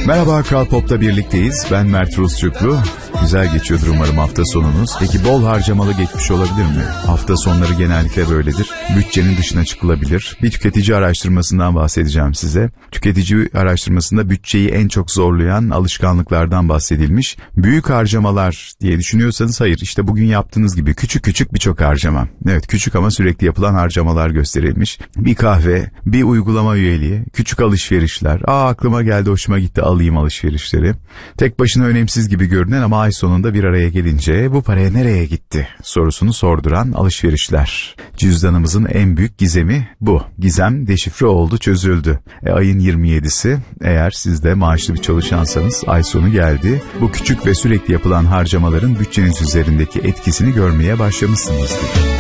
Merhaba, Kral Pop'ta birlikteyiz. Ben Mert Rusçuklu. Güzel geçiyordur umarım hafta sonunuz. Peki bol harcamalı geçmiş olabilir mi? Hafta sonları genellikle böyledir. Bütçenin dışına çıkılabilir. Bir tüketici araştırmasından bahsedeceğim size. Tüketici araştırmasında bütçeyi en çok zorlayan alışkanlıklardan bahsedilmiş. Büyük harcamalar diye düşünüyorsanız hayır. İşte bugün yaptığınız gibi küçük küçük birçok harcama. Evet, küçük ama sürekli yapılan harcamalar gösterilmiş. Bir kahve, bir uygulama üyeliği, küçük alışverişler. Aklıma geldi, hoşuma gitti, alayım alışverişleri. Tek başına önemsiz gibi görünen ama ay sonunda bir araya gelince bu paraya nereye gitti sorusunu sorduran alışverişler. Cüzdanımızın en büyük gizemi bu. Gizem deşifre oldu, çözüldü. Ayın 27'si, eğer siz de maaşlı bir çalışansanız ay sonu geldi. Bu küçük ve sürekli yapılan harcamaların bütçeniz üzerindeki etkisini görmeye başlamışsınızdır.